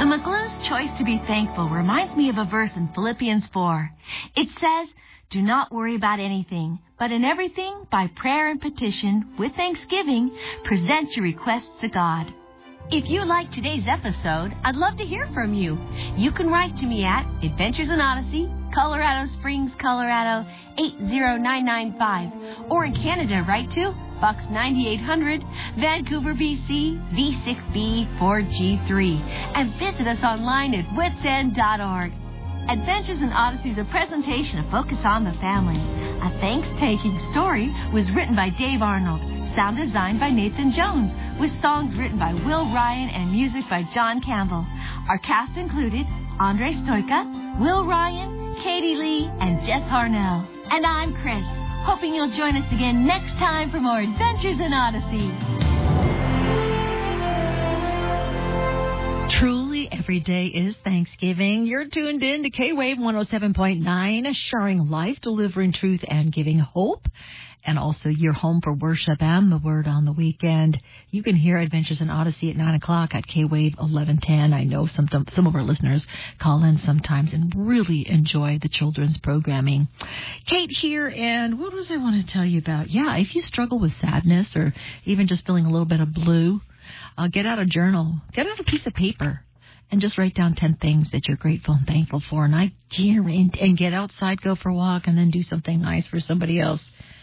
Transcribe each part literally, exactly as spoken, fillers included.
The McGlue's choice to be thankful reminds me of a verse in Philippians four. It says, "Do not worry about anything, but in everything, by prayer and petition, with thanksgiving, present your requests to God." If you like today's episode, I'd love to hear from you. You can write to me at Adventures in Odyssey, Colorado Springs, Colorado, eight zero nine nine five. Or in Canada, write to Box ninety-eight hundred, Vancouver, B C, V six B four G three. And visit us online at witsend dot org. Adventures in Odyssey is a presentation of Focus on the Family. A thanks-taking story was written by Dave Arnold, sound designed by Nathan Jones, with songs written by Will Ryan and music by John Campbell. Our cast included Andre Stoika, Will Ryan, Katie Lee, and Jess Harnell. And I'm Chris, hoping you'll join us again next time for more Adventures in Odyssey. Truly, every day is Thanksgiving. You're tuned in to K-Wave one oh seven point nine, sharing life, delivering truth, and giving hope. And also your home for worship and the Word on the weekend. You can hear Adventures in Odyssey at nine o'clock at K-Wave eleven ten. I know some, some of our listeners call in sometimes and really enjoy the children's programming. Kate here, and what was I want to tell you about? Yeah, if you struggle with sadness or even just feeling a little bit of blue, uh, get out a journal, get out a piece of paper, and just write down ten things that you're grateful and thankful for. And I guarantee, and get outside, go for a walk, and then do something nice for somebody else.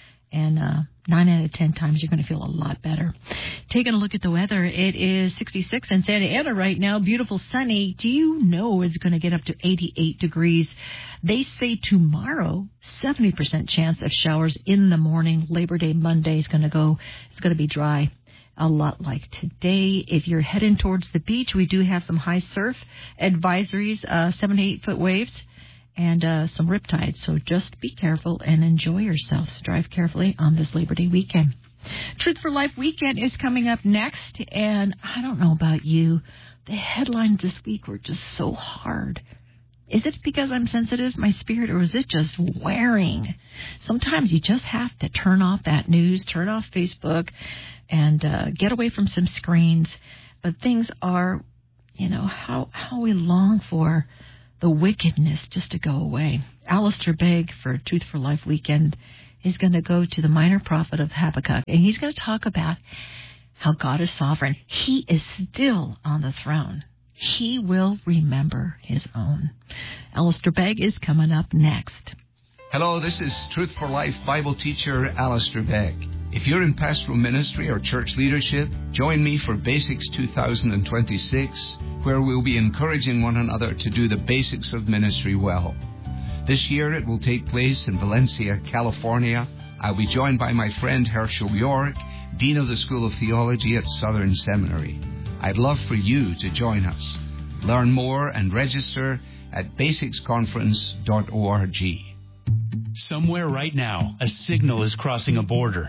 And uh, nine out of ten times you're going to feel a lot better. Taking a look at the weather, it is sixty-six in Santa Ana right now, beautiful sunny. Do you know it's going to get up to eighty-eight degrees? They say tomorrow, seventy percent chance of showers in the morning. Labor Day Monday is going to go, it's going to be dry. A lot like today. If you're heading towards the beach, we do have some high surf advisories, uh, seven to eight foot waves, and uh, some riptides. So just be careful and enjoy yourselves. Drive carefully on this Labor Day weekend. Truth for Life weekend is coming up next, and I don't know about you, the headlines this week were just so hard. Is it because I'm sensitive, my spirit, or is it just wearing? Sometimes you just have to turn off that news, turn off Facebook, and uh, get away from some screens. But things are, you know, how, how we long for the wickedness just to go away. Alistair Begg for Truth for Life weekend is going to go to the minor prophet of Habakkuk, and he's going to talk about how God is sovereign. He is still on the throne. He will remember his own. Alistair Begg is coming up next. Hello, this is Truth for Life Bible teacher Alistair Begg. If you're in pastoral ministry or church leadership, join me for Basics two thousand twenty-six, where we'll be encouraging one another to do the basics of ministry well. This year it will take place in Valencia, California. I'll be joined by my friend Herschel York, Dean of the School of Theology at Southern Seminary. I'd love for you to join us. Learn more and register at basics conference dot org. Somewhere right now, a signal is crossing a border.